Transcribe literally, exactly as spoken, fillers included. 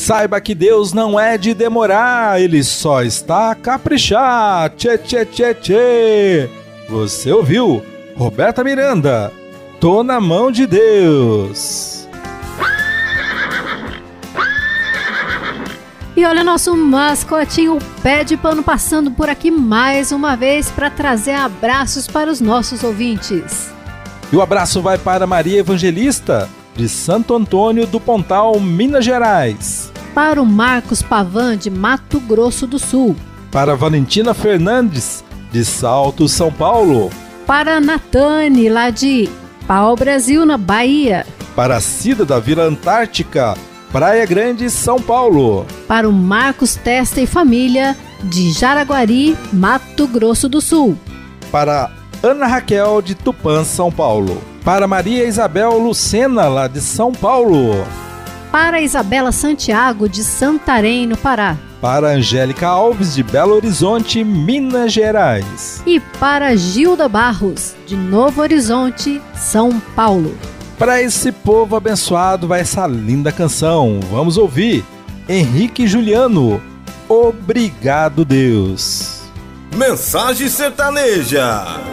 Saiba que Deus não é de demorar, Ele só está a caprichar. Tchê, tchê, tchê, tchê. Você ouviu? Roberta Miranda, Tô na Mão de Deus. E olha nosso mascotinho, o Pé de Pano, passando por aqui mais uma vez para trazer abraços para os nossos ouvintes. E o abraço vai para Maria Evangelista, de Santo Antônio do Pontal, Minas Gerais. Para o Marcos Pavan, de Mato Grosso do Sul. Para Valentina Fernandes, de Salto, São Paulo. Para a Natane, lá de Pau Brasil, na Bahia. Para a Cida da Vila Antártica, Praia Grande, São Paulo. Para o Marcos Testa e família, de Jaraguari, Mato Grosso do Sul. Para Ana Raquel, de Tupã, São Paulo. Para Maria Isabel Lucena, lá de São Paulo. Para Isabela Santiago, de Santarém, no Pará. Para Angélica Alves, de Belo Horizonte, Minas Gerais. E para Gilda Barros, de Novo Horizonte, São Paulo. Para esse povo abençoado vai essa linda canção. Vamos ouvir Henrique Juliano, Obrigado Deus. Mensagem sertaneja.